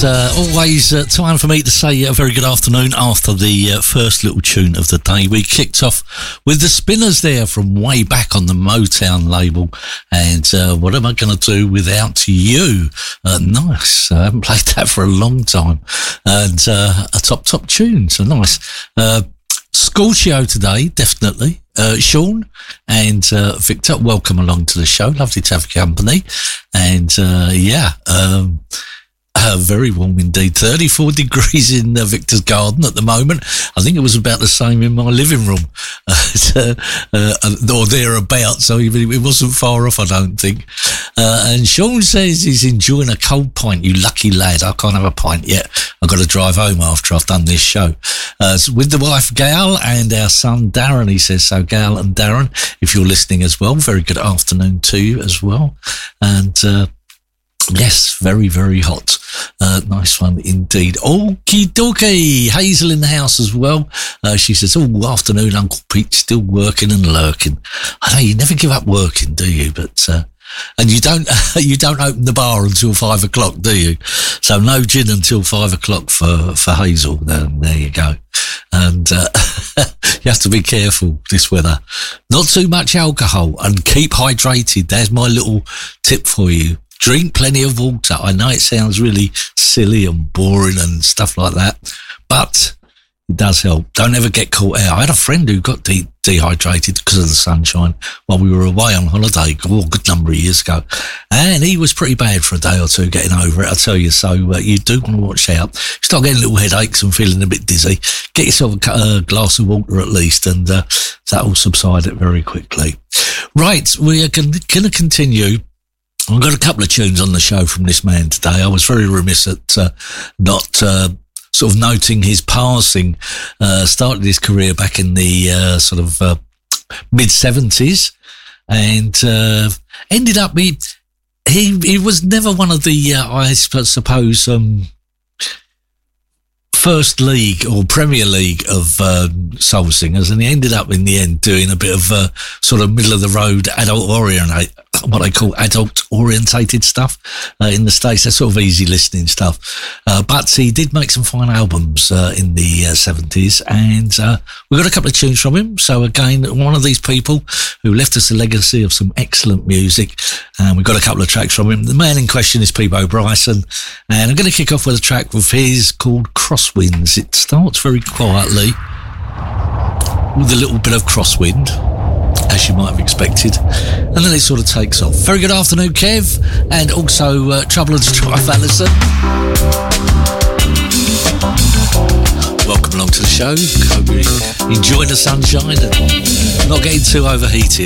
It's always time for me to say a very good afternoon after the first little tune of the day. We kicked off with the Spinners there from way back on the Motown label, and What Am I Going to Do Without You? Nice. I haven't played that for a long time, and a top tune, so nice. Scorchio today, definitely. Sean and Victor, welcome along to the show. Lovely to have your company. And very warm indeed. 34 degrees in Victor's garden at the moment. I think it was about the same in my living room, or thereabouts. So it wasn't far off, I don't think. And Sean says he's enjoying a cold pint. You lucky lad. I can't have a pint yet. I've got to drive home after I've done this show. With the wife Gal and our son Darren, he says. So Gal and Darren, if you're listening as well, very good afternoon to you as well. And yes, very, very hot. Nice one indeed. Okie dokie. Hazel in the house as well. She says, afternoon, Uncle Pete, still working and lurking. I know you never give up working, do you? But and you don't open the bar until 5 o'clock, do you? So no gin until 5 o'clock for Hazel. There you go. And you have to be careful this weather. Not too much alcohol and keep hydrated. There's my little tip for you. Drink plenty of water. I know it sounds really silly and boring and stuff like that, but it does help. Don't ever get caught out. I had a friend who got dehydrated because of the sunshine while we were away on holiday a good number of years ago, and he was pretty bad for a day or two getting over it, I tell you. So you do want to watch out. Start getting little headaches and feeling a bit dizzy, get yourself a glass of water at least, and that will subside it very quickly. Right, we are going to continue. I've got a couple of tunes on the show from this man today. I was very remiss at not sort of noting his passing. Started his career back in the mid-70s, and ended up he was never one of the I suppose First League or Premier League of soul singers, and he ended up in the end doing a bit of sort of middle of the road what they call adult orientated stuff in the States. That's sort of easy listening stuff, but he did make some fine albums in the 70s, and we got a couple of tunes from him. So again, one of these people who left us a legacy of some excellent music, and we've got a couple of tracks from him. The man in question is Peabo Bryson, and I'm going to kick off with a track with his called Crosswinds. It starts very quietly with a little bit of crosswind, as you might have expected, and then it sort of takes off. Very good afternoon, Kev, and also Trouble and Strife, Alison. Welcome along to the show. Hope you're enjoying the sunshine and not getting too overheated.